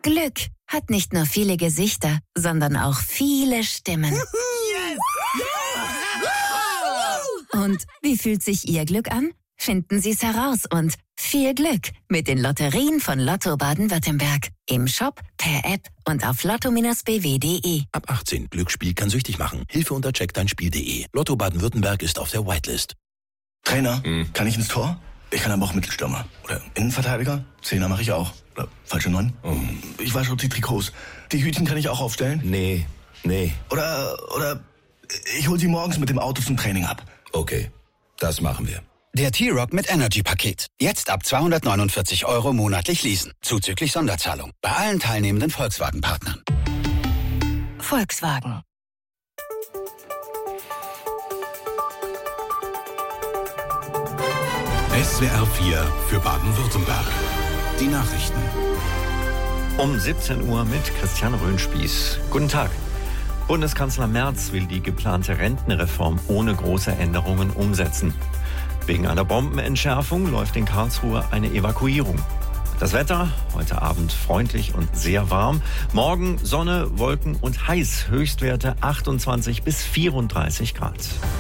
Glück hat nicht nur viele Gesichter, sondern auch viele Stimmen. Yes! Und wie fühlt sich Ihr Glück an? Finden Sie es heraus und viel Glück mit den Lotterien von Lotto Baden-Württemberg. Im Shop, per App und auf lotto-bw.de. Ab 18. Glücksspiel kann süchtig machen. Hilfe unter checkdeinspiel.de. Lotto Baden-Württemberg ist auf der Whitelist. Trainer, kann ich ins Tor? Ich kann aber auch Mittelstürmer. Oder Innenverteidiger? Zehner mache ich auch. Oder falsche 9? Ich wasche auch die Trikots. Die Hütchen kann ich auch aufstellen? Nee. Oder ich hole sie morgens mit dem Auto zum Training ab. Okay, das machen wir. Der T-Rock mit Energy-Paket. Jetzt ab 249 € monatlich leasen. Zuzüglich Sonderzahlung. Bei allen teilnehmenden Volkswagen-Partnern. Volkswagen. SWR 4 für Baden-Württemberg. Die Nachrichten. Um 17 Uhr mit Christian Röhnspieß. Guten Tag. Bundeskanzler Merz will die geplante Rentenreform ohne große Änderungen umsetzen. Wegen einer Bombenentschärfung läuft in Karlsruhe eine Evakuierung. Das Wetter, heute Abend freundlich und sehr warm. Morgen Sonne, Wolken und heiß. Höchstwerte 28 bis 34 Grad.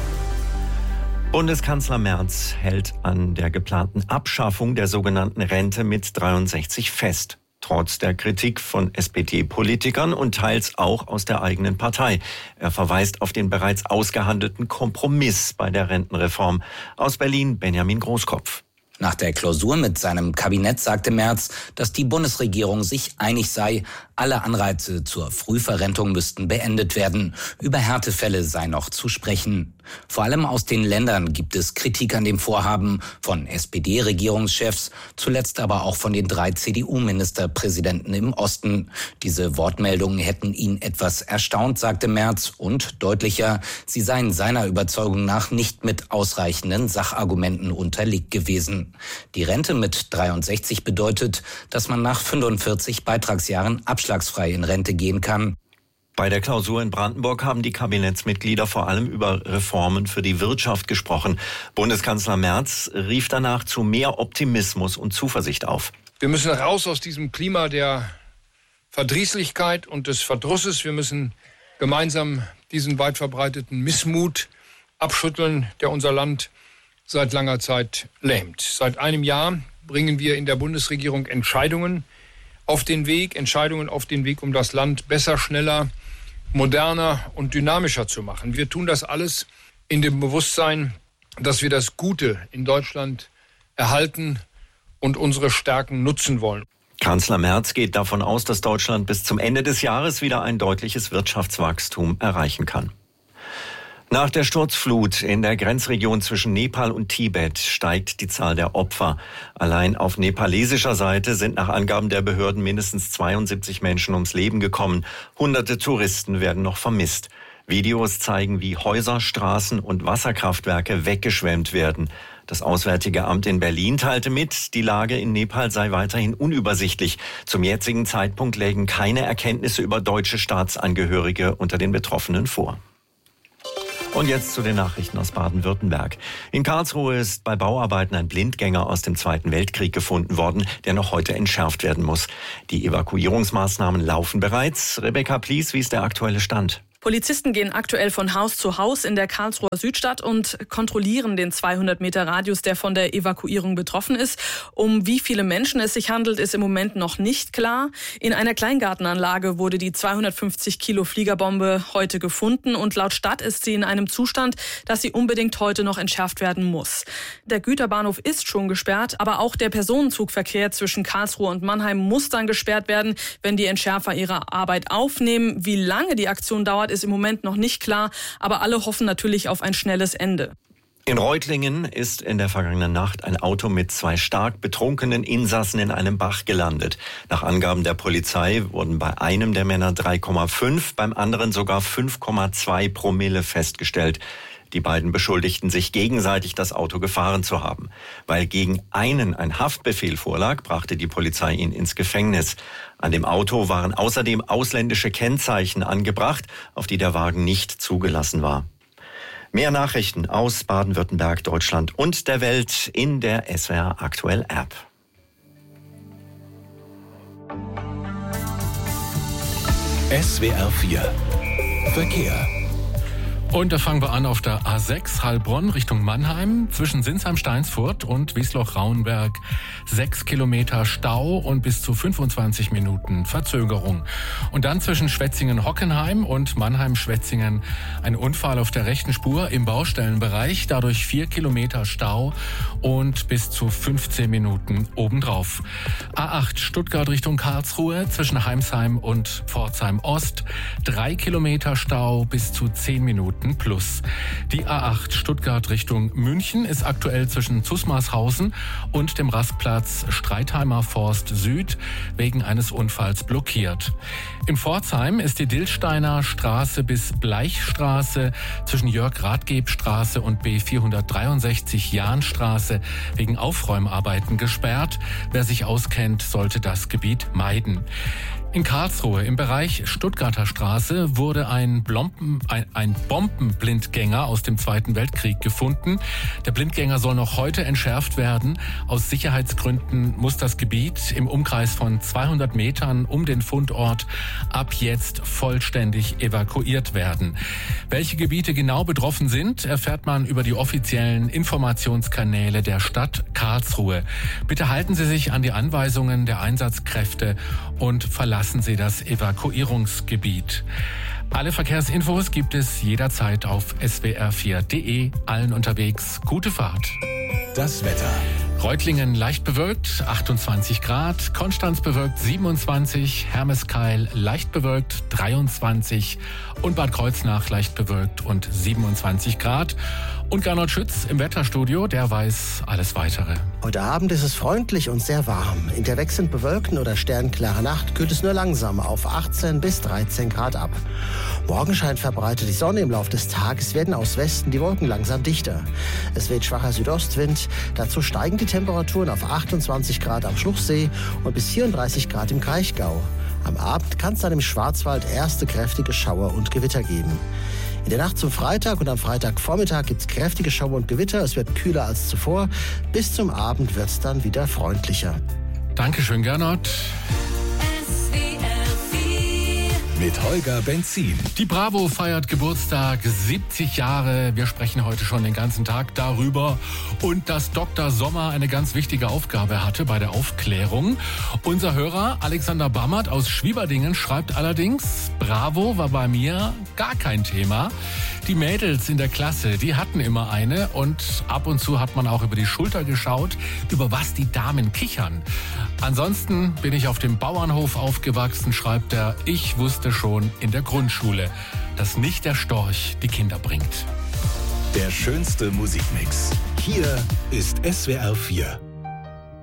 Bundeskanzler Merz hält an der geplanten Abschaffung der sogenannten Rente mit 63 fest. Trotz der Kritik von SPD-Politikern und teils auch aus der eigenen Partei. Er verweist auf den bereits ausgehandelten Kompromiss bei der Rentenreform. Aus Berlin Benjamin Großkopf. Nach der Klausur mit seinem Kabinett sagte Merz, dass die Bundesregierung sich einig sei, alle Anreize zur Frühverrentung müssten beendet werden. Über Härtefälle sei noch zu sprechen. Vor allem aus den Ländern gibt es Kritik an dem Vorhaben von SPD-Regierungschefs, zuletzt aber auch von den 3 CDU-Ministerpräsidenten im Osten. Diese Wortmeldungen hätten ihn etwas erstaunt, sagte Merz, und deutlicher, sie seien seiner Überzeugung nach nicht mit ausreichenden Sachargumenten unterlegt gewesen. Die Rente mit 63 bedeutet, dass man nach 45 Beitragsjahren abschlagsfrei in Rente gehen kann. Bei der Klausur in Brandenburg haben die Kabinettsmitglieder vor allem über Reformen für die Wirtschaft gesprochen. Bundeskanzler Merz rief danach zu mehr Optimismus und Zuversicht auf. Wir müssen raus aus diesem Klima der Verdrießlichkeit und des Verdrusses. Wir müssen gemeinsam diesen weit verbreiteten Missmut abschütteln, der unser Land seit langer Zeit lähmt. Seit einem Jahr bringen wir in der Bundesregierung Entscheidungen auf den Weg, um das Land besser, schneller, moderner und dynamischer zu machen. Wir tun das alles in dem Bewusstsein, dass wir das Gute in Deutschland erhalten und unsere Stärken nutzen wollen. Kanzler Merz geht davon aus, dass Deutschland bis zum Ende des Jahres wieder ein deutliches Wirtschaftswachstum erreichen kann. Nach der Sturzflut in der Grenzregion zwischen Nepal und Tibet steigt die Zahl der Opfer. Allein auf nepalesischer Seite sind nach Angaben der Behörden mindestens 72 Menschen ums Leben gekommen. Hunderte Touristen werden noch vermisst. Videos zeigen, wie Häuser, Straßen und Wasserkraftwerke weggeschwemmt werden. Das Auswärtige Amt in Berlin teilte mit, die Lage in Nepal sei weiterhin unübersichtlich. Zum jetzigen Zeitpunkt lägen keine Erkenntnisse über deutsche Staatsangehörige unter den Betroffenen vor. Und jetzt zu den Nachrichten aus Baden-Württemberg. In Karlsruhe ist bei Bauarbeiten ein Blindgänger aus dem Zweiten Weltkrieg gefunden worden, der noch heute entschärft werden muss. Die Evakuierungsmaßnahmen laufen bereits. Rebecca Plies, wie ist der aktuelle Stand? Polizisten gehen aktuell von Haus zu Haus in der Karlsruher Südstadt und kontrollieren den 200 Meter Radius, der von der Evakuierung betroffen ist. Um wie viele Menschen es sich handelt, ist im Moment noch nicht klar. In einer Kleingartenanlage wurde die 250 Kilo Fliegerbombe heute gefunden und laut Stadt ist sie in einem Zustand, dass sie unbedingt heute noch entschärft werden muss. Der Güterbahnhof ist schon gesperrt, aber auch der Personenzugverkehr zwischen Karlsruhe und Mannheim muss dann gesperrt werden, wenn die Entschärfer ihre Arbeit aufnehmen. Wie lange die Aktion dauert, ist im Moment noch nicht klar, aber alle hoffen natürlich auf ein schnelles Ende. In Reutlingen ist in der vergangenen Nacht ein Auto mit 2 stark betrunkenen Insassen in einem Bach gelandet. Nach Angaben der Polizei wurden bei einem der Männer 3,5, beim anderen sogar 5,2 Promille festgestellt. Die beiden beschuldigten sich gegenseitig, das Auto gefahren zu haben. Weil gegen einen ein Haftbefehl vorlag, brachte die Polizei ihn ins Gefängnis. An dem Auto waren außerdem ausländische Kennzeichen angebracht, auf die der Wagen nicht zugelassen war. Mehr Nachrichten aus Baden-Württemberg, Deutschland und der Welt in der SWR Aktuell App. SWR 4 Verkehr. Und da fangen wir an auf der A6 Heilbronn Richtung Mannheim zwischen Sinsheim-Steinsfurt und Wiesloch-Rauenberg. 6 Kilometer Stau und bis zu 25 Minuten Verzögerung. Und dann zwischen Schwetzingen-Hockenheim und Mannheim-Schwetzingen ein Unfall auf der rechten Spur im Baustellenbereich. Dadurch 4 Kilometer Stau und bis zu 15 Minuten obendrauf. A8 Stuttgart Richtung Karlsruhe zwischen Heimsheim und Pforzheim Ost. 3 Kilometer Stau bis zu 10 Minuten plus. Die A8 Stuttgart Richtung München ist aktuell zwischen Zusmarshausen und dem Rastplatz Streitheimer Forst Süd wegen eines Unfalls blockiert. In Pforzheim ist die Dillsteiner Straße bis Bleichstraße zwischen Jörg-Rathgeb-Straße und B463 Jahnstraße wegen Aufräumarbeiten gesperrt. Wer sich auskennt, sollte das Gebiet meiden. In Karlsruhe im Bereich Stuttgarter Straße wurde ein Bombenblindgänger aus dem Zweiten Weltkrieg gefunden. Der Blindgänger soll noch heute entschärft werden. Aus Sicherheitsgründen muss das Gebiet im Umkreis von 200 Metern um den Fundort ab jetzt vollständig evakuiert werden. Welche Gebiete genau betroffen sind, erfährt man über die offiziellen Informationskanäle der Stadt Karlsruhe. Bitte halten Sie sich an die Anweisungen der Einsatzkräfte und verlassen Sie das Evakuierungsgebiet. Alle Verkehrsinfos gibt es jederzeit auf swr4.de. Allen unterwegs gute Fahrt. Das Wetter. Reutlingen leicht bewölkt, 28 Grad. Konstanz bewölkt, 27. Hermeskeil leicht bewölkt, 23. Und Bad Kreuznach leicht bewölkt und 27 Grad. Und Gernot Schütz im Wetterstudio, der weiß alles Weitere. Heute Abend ist es freundlich und sehr warm. In der wechselnd bewölkten oder sternklaren Nacht kühlt es nur langsam auf 18 bis 13 Grad ab. Morgen scheint verbreitet die Sonne. Im Laufe des Tages werden aus Westen die Wolken langsam dichter. Es weht schwacher Südostwind. Dazu steigen die Temperaturen auf 28 Grad am Schluchsee und bis 34 Grad im Kraichgau. Am Abend kann es dann im Schwarzwald erste kräftige Schauer und Gewitter geben. In der Nacht zum Freitag und am Freitagvormittag gibt es kräftige Schauer und Gewitter. Es wird kühler als zuvor. Bis zum Abend wird es dann wieder freundlicher. Dankeschön, Gernot. Mit Holger Benzin. Die Bravo feiert Geburtstag, 70 Jahre. Wir sprechen heute schon den ganzen Tag darüber. Und dass Dr. Sommer eine ganz wichtige Aufgabe hatte bei der Aufklärung. Unser Hörer Alexander Bammert aus Schwieberdingen schreibt allerdings, Bravo war bei mir gar kein Thema. Die Mädels in der Klasse, die hatten immer eine und ab und zu hat man auch über die Schulter geschaut, über was die Damen kichern. Ansonsten bin ich auf dem Bauernhof aufgewachsen, schreibt er. Ich wusste schon in der Grundschule, dass nicht der Storch die Kinder bringt. Der schönste Musikmix. Hier ist SWR 4.